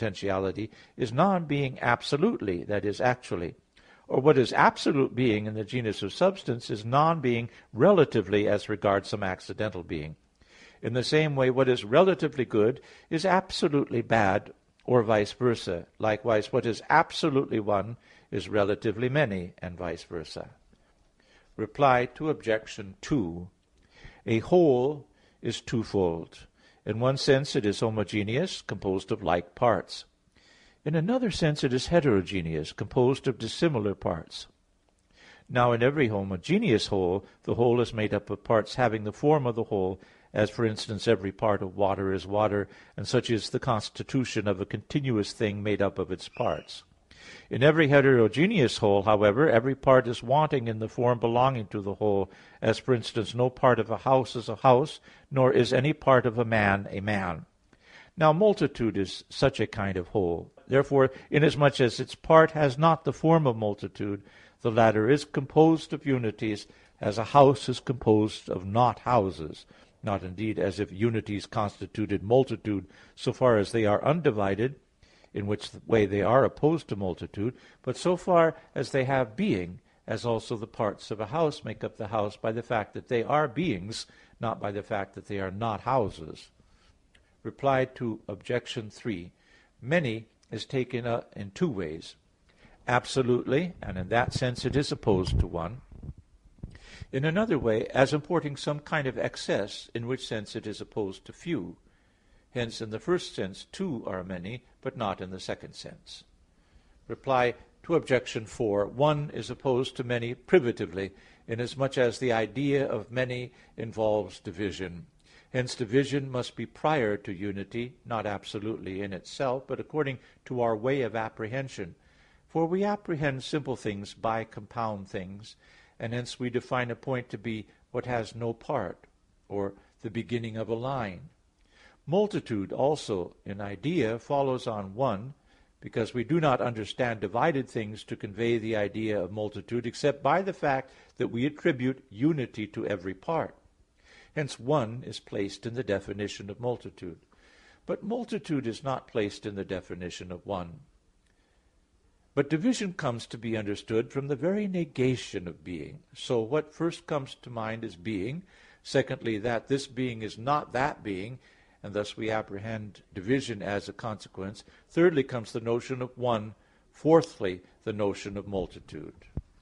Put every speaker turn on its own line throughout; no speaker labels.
potentiality, is non-being absolutely, that is, actually. Or what is absolute being in the genus of substance is non-being relatively as regards some accidental being. In the same way, what is relatively good is absolutely bad, or vice versa. Likewise, what is absolutely one is relatively many, and vice versa. Reply to Objection 2. A whole is twofold. In one sense it is homogeneous, composed of like parts. In another sense it is heterogeneous, composed of dissimilar parts. Now in every homogeneous whole, the whole is made up of parts having the form of the whole, as for instance every part of water is water, and such is the constitution of a continuous thing made up of its parts. In every heterogeneous whole, however, every part is wanting in the form belonging to the whole, as for instance no part of a house is a house, nor is any part of a man a man. Now multitude is such a kind of whole. Therefore, inasmuch as its part has not the form of multitude, the latter is composed of unities, as a house is composed of not houses. Not indeed as if unities constituted multitude so far as they are undivided, in which way they are opposed to multitude, but so far as they have being, as also the parts of a house make up the house by the fact that they are beings, not by the fact that they are not houses. Reply to Objection 3. Many is taken in two ways. Absolutely, and in that sense it is opposed to one. In another way, as importing some kind of excess, in which sense it is opposed to few. Hence, in the first sense, two are many, but not in the second sense. Reply to Objection 4. One is opposed to many privatively, inasmuch as the idea of many involves division. Hence division must be prior to unity, not absolutely in itself, but according to our way of apprehension. For we apprehend simple things by compound things, and hence we define a point to be what has no part, or the beginning of a line. Multitude also, in idea, follows on one, because we do not understand divided things to convey the idea of multitude, except by the fact that we attribute unity to every part. Hence one is placed in the definition of multitude. But multitude is not placed in the definition of one. But division comes to be understood from the very negation of being. So what first comes to mind is being. Secondly, that this being is not that being, and thus we apprehend division as a consequence. Thirdly comes the notion of one. Fourthly, the notion of multitude.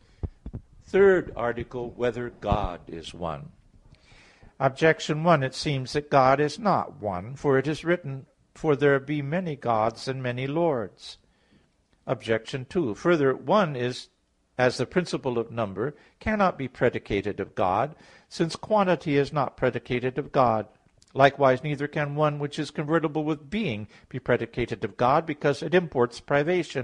Third article, whether God is one. Objection 1. It seems that God is not one, for it is written, "For there be many gods and many lords." Objection 2. Further, one is, as the principle of number, cannot be predicated of God, since quantity is not predicated of God. Likewise, neither can one which is convertible with being be predicated of God, because it imports privation.